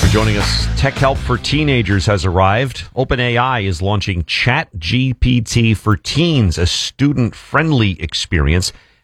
for joining us. Tech help for teenagers has arrived. OpenAI is launching ChatGPT for Teens, a student-friendly experience